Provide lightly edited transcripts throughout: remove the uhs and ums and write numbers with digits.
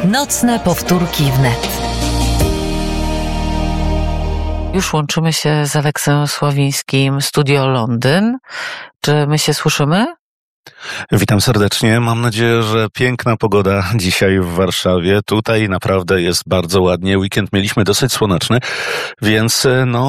Nocne powtórki wnet. Już łączymy się z Aleksem Sławińskim, Studio Londyn. Czy my się słyszymy? Witam serdecznie. Mam nadzieję, że piękna pogoda dzisiaj w Warszawie. Tutaj naprawdę jest bardzo ładnie. Weekend mieliśmy dosyć słoneczny, więc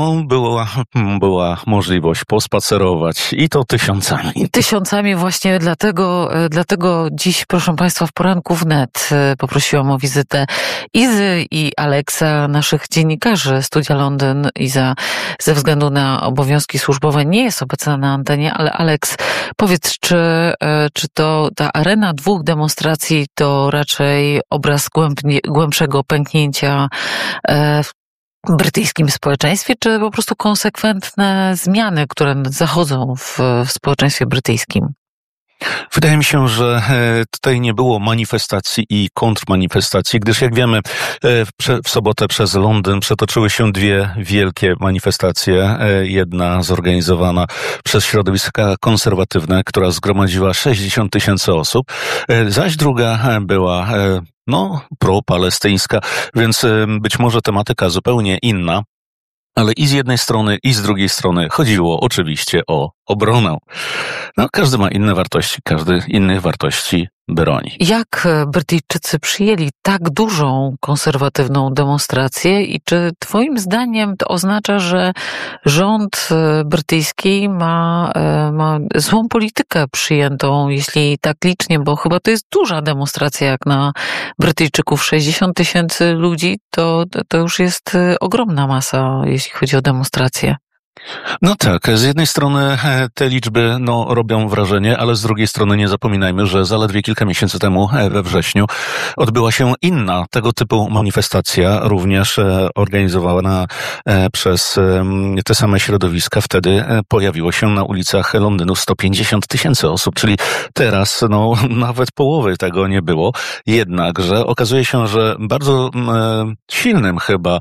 była możliwość pospacerować i to tysiącami. Tysiącami właśnie, dlatego dziś, proszę Państwa, w poranku wnet poprosiłam o wizytę Izy i Aleksa, naszych dziennikarzy Studia Londyn. Iza ze względu na obowiązki służbowe nie jest obecna na antenie, ale Aleks, powiedz, czy to ta arena dwóch demonstracji to raczej obraz głębszego pęknięcia w brytyjskim społeczeństwie, czy po prostu konsekwentne zmiany, które zachodzą w społeczeństwie brytyjskim? Wydaje mi się, że tutaj nie było manifestacji i kontrmanifestacji, gdyż jak wiemy, w sobotę przez Londyn przetoczyły się dwie wielkie manifestacje. Jedna zorganizowana przez środowiska konserwatywne, która zgromadziła 60 000 osób, zaś druga była pro-palestyńska, więc być może tematyka zupełnie inna. Ale i z jednej strony, i z drugiej strony chodziło oczywiście o obronę. Każdy ma inne wartości, każdy innych wartości broni. Jak Brytyjczycy przyjęli tak dużą konserwatywną demonstrację i czy twoim zdaniem to oznacza, że rząd brytyjski ma złą politykę przyjętą, jeśli tak licznie, bo chyba to jest duża demonstracja jak na Brytyjczyków. 60 000 ludzi to już jest ogromna masa, jeśli chodzi o demonstrację. No tak, z jednej strony te liczby robią wrażenie, ale z drugiej strony nie zapominajmy, że zaledwie kilka miesięcy temu, we wrześniu, odbyła się inna tego typu manifestacja, również organizowana przez te same środowiska. Wtedy pojawiło się na ulicach Londynu 150 000 osób, czyli teraz nawet połowy tego nie było. Jednakże okazuje się, że bardzo silnym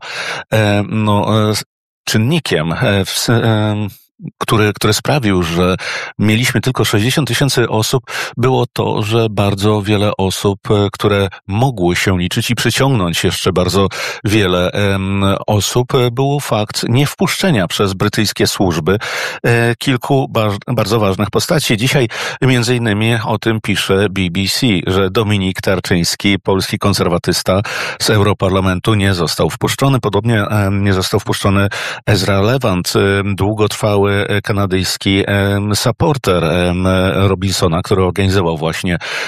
czynnikiem, który sprawił, że mieliśmy tylko 60 000 osób, było to, że bardzo wiele osób, które mogły się liczyć i przyciągnąć jeszcze bardzo wiele osób, było fakt niewpuszczenia przez brytyjskie służby kilku bardzo ważnych postaci. Dzisiaj między innymi o tym pisze BBC, że Dominik Tarczyński, polski konserwatysta z Europarlamentu, nie został wpuszczony. Podobnie nie został wpuszczony Ezra Levant, długotrwały kanadyjski supporter Robinsona, który organizował właśnie